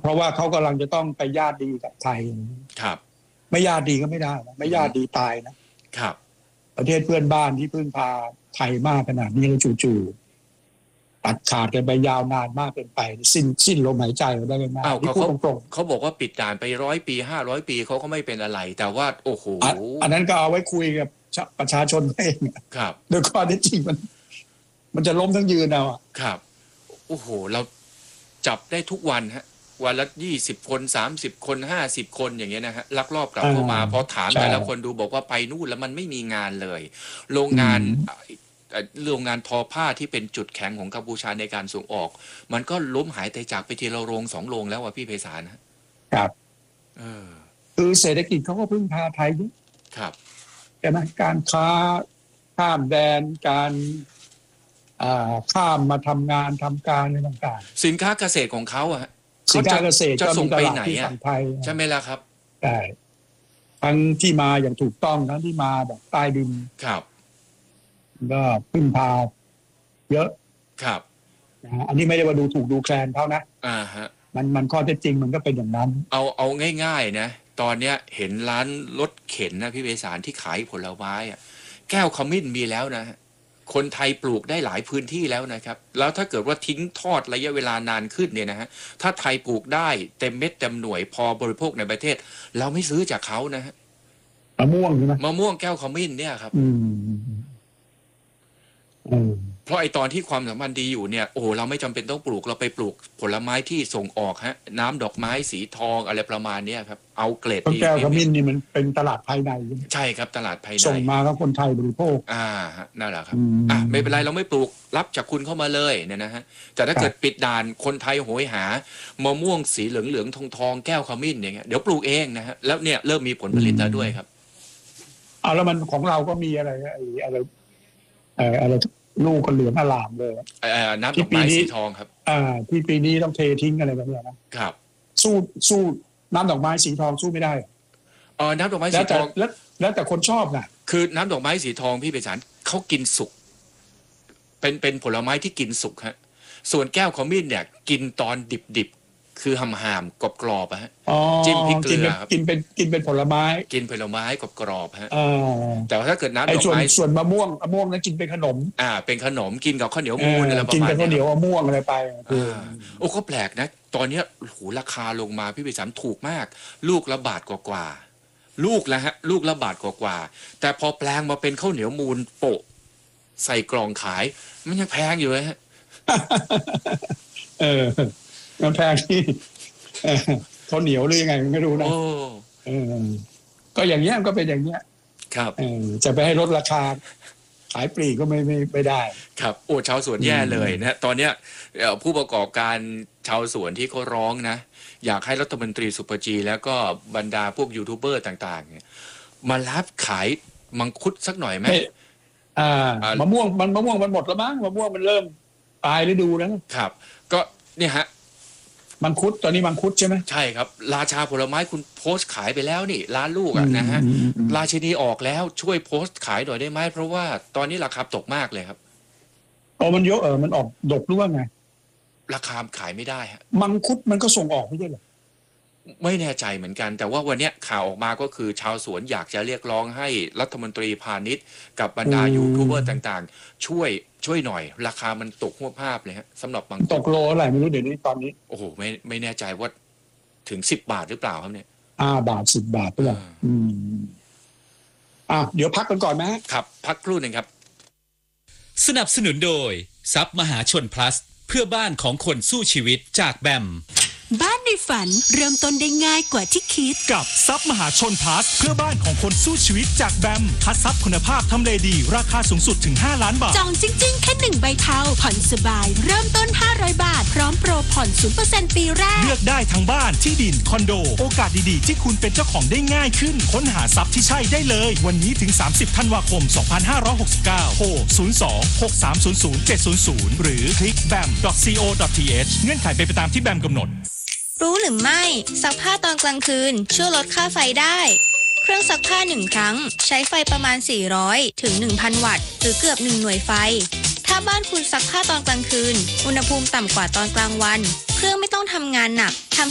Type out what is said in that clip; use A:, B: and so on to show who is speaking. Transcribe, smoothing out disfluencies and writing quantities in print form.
A: เพราะว่าเขากำลังจะต้องไปญาติดีกับไทย
B: ครับ
A: ไม่ญาติดีก็ไม่ได้นะไม่ญาติดีตายนะครับประเทศเพื่อนบ้านที่พึ่งพาไทยมากขนาดนี้แล้วจู่ๆตัดขาดกันไปยาวนานมากเป็นไปสิ้นลมหายใจได้ไหมากที่พูดตรง
B: ๆเขาบอกว่าปิดด่านไป100 ปี500 ปีเขาก็ไม่เป็นอะไรแต่ว่าโอ้โห
A: อันนั้นก็เอาไว้คุยกับประชาชนเอง
B: ครับ
A: โดยข้อเท็จจริงมันจะล้มทั้งยืนเอา
B: ครับโอ้โหเราจับได้ทุกวันฮะวันละ20 คน30 คน50 คนอย่างเงี้ยนะฮะลักลอบกลับเข้ามาพอถามแต่ละคนดูบอกว่าไปนู่นแล้วมันไม่มีงานเลยโรงงานทอผ้าที่เป็นจุดแข็งของกัมพูชาในการส่งออกมันก็ล้มหายตายจากไปทีละโรง2 โรงแล้วพี่ไพศาล
A: ครับคือเศรษฐกิจเขาก็พึ่งพาไทย
B: ครับ
A: ใช่ไหมการค้าข้ามแดนการข้ามมาทำงานทำการอะไรต่าง
B: ๆสินค้าเกษตรของเขา
A: สินค้าเกษตร
B: จะส่งไปไหน
A: ไทย
B: ใช่ไหมล่ะครับ
A: ใช่ทั้งที่มาอย่างถูกต้องทั้งที่มาแบบใต้ดิน
B: ครับ
A: ก็พึ่งพาเยอะ
B: ครับ
A: อันนี้ไม่ได้ว่าดูถูกดูแคลนเขานะ
B: ฮะ
A: มันข้อเท็จจริงมันก็เป็นอย่างนั้น
B: เอาง่ายๆนะตอนเนี้ยเห็นร้านรถเข็นนะพี่ไพศาลที่ขายผลไม้แก้วขมิ้นมีแล้วนะคนไทยปลูกได้หลายพื้นที่แล้วนะครับแล้วถ้าเกิดว่าทิ้งทอดระยะเวลานานขึ้นเนี่ยนะฮะถ้าไทยปลูกได้เต็มเม็ดเต็มหน่วยพอบริโภคในประเทศเราไม่ซื้อจากเขานะฮะ
A: มะม่วงใช่ไหม
B: มะม่วงแก้วขมิ้นเนี่ยครับเพราะไอตอนที่ความสัมพันธ์ดีอยู่เนี่ยโอ้เราไม่จำเป็นต้องปลูกเราไปปลูกผลไม้ที่ส่งออกน้ำดอกไม้สีทองอะไรประมาณนี้ครับเอาเกรด
A: ดีแก้วขมิ้นนี่มันเป็นตลาดภายใน
B: ใช่ครับตลาดภายใน
A: ส่งมาแล้วคนไทยบริโภค
B: นั่นแหละครับไม่เป็นไรเราไม่ปลูกรับจากคุณเข้ามาเลยเนี่ยนะฮะแต่ถ้าเกิดปิดด่านคนไทยโหยหามะม่วงสีเหลืองๆทองแก้วขมิ้นอย่างเงี้ยเดี๋ยวปลูกเองนะฮะแล้วเนี่ยเริ่มมีผลผลิตแล้วด้วยครับ
A: แล้วมันของเราก็มีอะไรลูกก็เหลืองอลามเลย
B: น้ำดอกไม้สีทองครับ
A: ที่ปีนี้ต้องเททิ้งอะไรแบบนี้นะครับสู้น้ำดอกไม้สีทองสู้ไม่ได้
B: น้ำดอกไม้สีทอง
A: แล้วแต่คนชอบนะ
B: คือน้ำดอกไม้สีทองพี่ไพศาลเขากินสุกเป็นผลไม้ที่กินสุกฮะส่วนแก้วขมิ้นเนี่ยกินตอนดิบคือห่ำๆกรอบๆฮะจิ้มพริกเกลือครับ
A: กินเป็นผลไม้
B: กรอบๆฮะแต่ว่าถ้าเกิดน้ำดอกไม้
A: ส่วนมะม่วงนั้นกินเป็นขนม
B: เป็นขนมกินกับข้าวเหนียวมูนอะไรประมาณนี้
A: กินกับข้าวเหนียวมะม่วงอะไรไป
B: โอ้ก็แปลกนะตอนนี้โหราคาลงมาพี่ไพศาลถูกมากลูกละบาทกว่าลูกละบาทกว่าแต่พอแปลงมาเป็นข้าวเหนียวมูนโปะใส่กล่องขายมันยังแพงอยู่เลยฮะ
A: มันแพงที่เขาเหนียวหรือยังไงไม่รู้นะก็อย่างเงี้ยก็เป็นอย่างเงี้ย
B: ครับ
A: จะไปให้ลดราคาขายปลีกก็ไม่ได้
B: ครับโอ้ชาวสวนแย่เลยนะตอนเนี้ยผู้ประกอบการชาวสวนที่เขาร้องนะอยากให้รัฐมนตรีสุปจีแล้วก็บรรดาพวกยูทูบเบอร์ต่างๆเนี่ยมารับขายมังคุดสักหน่อยไหม
A: มะม่วงมันหมดแล้วมั้งมะม่วงมันเริ่มปลายฤดูแล้ว
B: ครับก็เนี่ยฮะ
A: มังคุดตอนนี้มังคุดใช่ไหม
B: ใช่ครับราชาผลไม้คุณโพสต์ขายไปแล้วนี่ร้านลูกนะฮะราชินีออกแล้วช่วยโพสต์ขายหน่อยได้ไหมเพราะว่าตอนนี้ราคาตกมากเลยครับ
A: มันเยอะมันออกดกหรือว่าไง
B: ราคาขายไม่ได้ฮะ
A: มังคุดมันก็ส่งออกไม่ใช่เหรอ
B: ไม่แน่ใจเหมือนกันแต่ว่าวันนี้ข่าวออกมาก็คือชาวสวนอยากจะเรียกร้องให้รัฐมนตรีพาณิชย์กับบรรดายูทูบเบอร์ต่างๆช่วยหน่อยราคามันตกหัวภาพเลยฮะสำหรับมังคุด
A: ตกโลอะไรไม่รู้เดี๋ยวนี้ตอนนี้
B: โอ้โหไม่แน่ใจว่าถึง10 บาทหรือเปล่าครับเนี่ย
A: บาท10 บาทเปล่าเดี๋ยวพักกันก่อนไหม
B: ครับพักครู่หนึ่งครับ
C: สนับสนุนโดยทรัพย์มหาชน plus เพื่อบ้านของคนสู้ชีวิตจากแบม
D: บ้านในฝันเริ่มต้นได้ง่ายกว่าที่คิด
E: กับทรัพย์มหาชน plus เพื่อบ้านของคนสู้ชีวิตจากแบมคัดทรัพย์คุณภาพทำเลดีราคาสูงสุดถึง5 ล้านบาท
D: จองจริงๆแค่1 ใบเทาผ่อนสบายเริ่มต้น500 บาทพร้อมโปรผ่อน 0% ปีแรก
E: เลือกได้ทั้งบ้านที่ดินคอนโดโอกาสดีๆที่คุณเป็นเจ้าของได้ง่ายขึ้นค้นหาทรัพย์ที่ใช่ได้เลยวันนี้ถึง30 ธันวาคม 2569โทร02-6300-700หรือคลิก bam.co.th เงื่อนไขเป็นไปตามที่แบมกำหนด
F: รู้หรือไม่ซักผ้าตอนกลางคืนช่วยลดค่าไฟได้เครื่องซักผ้า1 ครั้งใช้ไฟประมาณ400 ถึง 1,000 วัตต์หรือเกือบ1 หน่วยไฟถ้าบ้านคุณซักผ้าตอนกลางคืนอุณหภูมิต่ำกว่าตอนกลางวันเครื่องไม่ต้องทำงานหนัก